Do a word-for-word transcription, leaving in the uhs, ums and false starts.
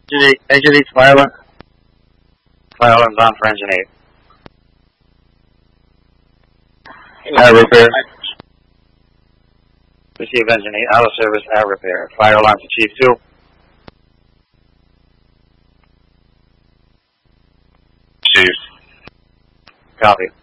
Engine eight, engine eight's fire alarm. Fire alarm's on for engine eight. Air repair. Receive engine eight, auto service, air repair. Fire alarm to Chief two. Chief. Copy.